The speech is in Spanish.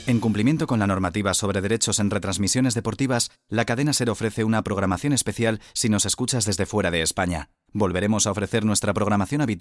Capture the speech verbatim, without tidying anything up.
En cumplimiento con la normativa sobre derechos en retransmisiones deportivas, la cadena SER ofrece una programación especial si nos escuchas desde fuera de España. Volveremos a ofrecer nuestra programación habitual